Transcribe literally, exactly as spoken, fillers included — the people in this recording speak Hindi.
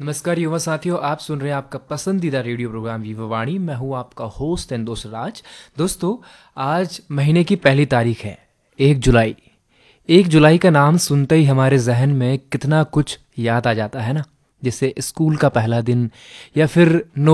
नमस्कार युवा साथियों, आप सुन रहे हैं आपका पसंदीदा रेडियो प्रोग्राम युवा वाणी। मैं हूं आपका होस्ट एंड दोस्त राज। दोस्तों, आज महीने की पहली तारीख है, एक जुलाई। एक जुलाई का नाम सुनते ही हमारे जहन में कितना कुछ याद आ जाता है ना, जैसे स्कूल का पहला दिन या फिर